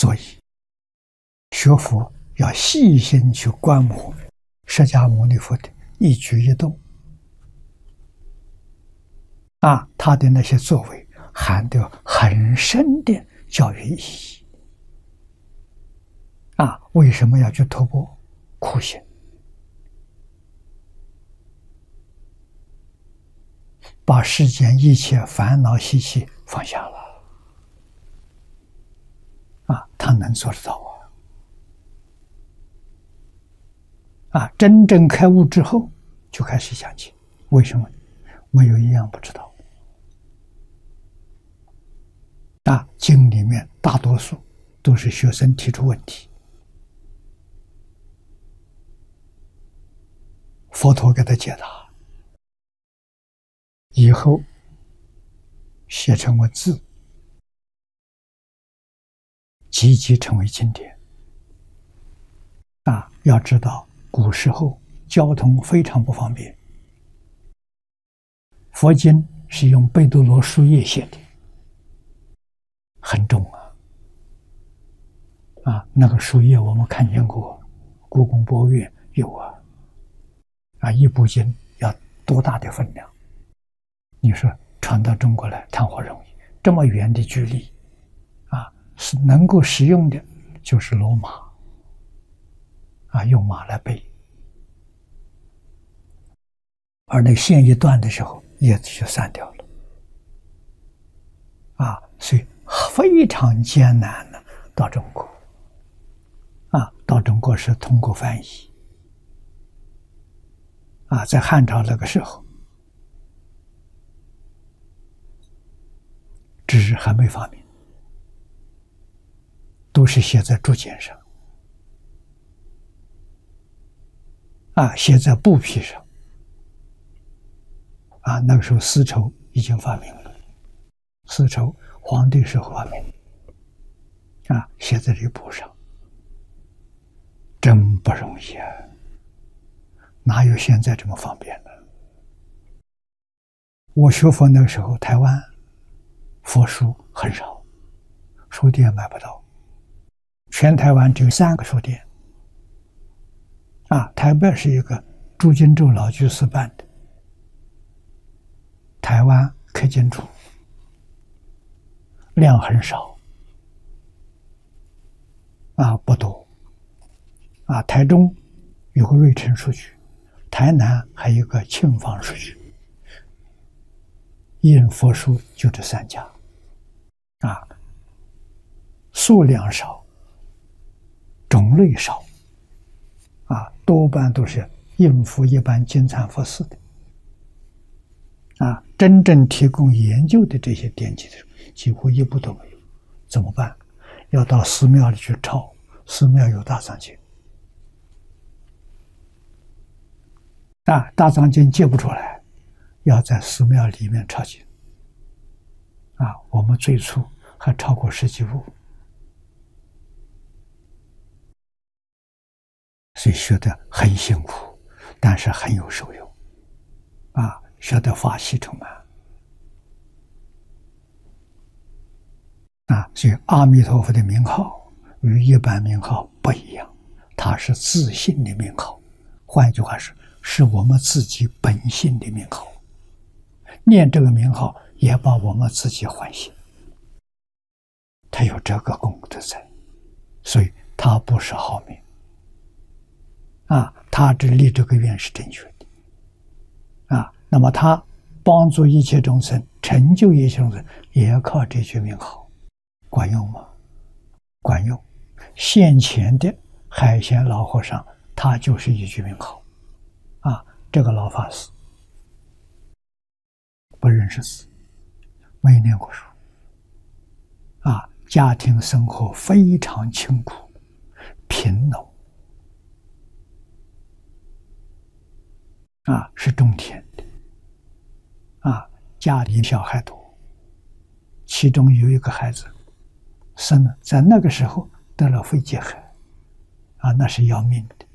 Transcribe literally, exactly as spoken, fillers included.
所以学佛要细心去观摩释迦牟尼佛的一举一动啊，他的那些作为含有很深的教育意义啊。为什么要去突破苦行？把世间一切烦恼习气放下了啊，他能做得到啊！啊，真正开悟之后，就开始想起，为什么？没有一样不知道。啊，经里面大多数都是学生提出问题，佛陀给他解答，以后写成文字，集集成为经典。啊，要知道古时候交通非常不方便，佛经是用贝多罗书页写的，很重啊！啊，那个书页我们看见过，故宫博物院有啊。啊，一部经要多大的分量？你说传到中国来谈何容易？这么远的距离，啊，是能够使用的，就是骡马，啊，用马来背。而那线一断的时候，叶子就散掉了，啊，所以非常艰难的到中国，啊，到中国是通过翻译，啊，在汉朝那个时候，纸还没发明，都是写在竹简上，啊，写在布匹上，啊，那个时候丝绸已经发明了，丝绸皇帝时候发明，啊，写在这布上，真不容易啊！哪有现在这么方便呢？我学佛那个时候，台湾佛书很少，书店买不到，全台湾只有三个书店。啊，台北是一个朱金洲老居士办的，台湾刻经处，量很少，啊，不多。啊，台中有个瑞城书局，台南还有一个庆芳书局，印佛书就这三家，啊，数量少，种类少，啊，多半都是应付一般经忏佛事的，啊，真正提供研究的这些典籍的几乎一部都没有，怎么办？要到寺庙里去抄，寺庙有大藏经。啊，大藏经借不出来，要在寺庙里面抄经。啊，我们最初还抄过十几部，所以学得很辛苦，但是很有受用。啊，学得法喜充满。啊，所以阿弥陀佛的名号与一般名号不一样，它是自信的名号，换一句话是。是我们自己本性的名号，念这个名号也把我们自己唤醒，它有这个功德在，所以它不是好名啊，它只立这个愿是正确的啊。那么它帮助一切众生，成就一切众生，也要靠这句名号，管用吗？管用。现前的海贤老和尚，他就是一句名号。啊，这个老法师不认识字，没念过书，啊，家庭生活非常清苦、贫农，啊，是种田的，啊，家里小孩多，其中有一个孩子生了，在那个时候得了肺结核，啊，那是要命的。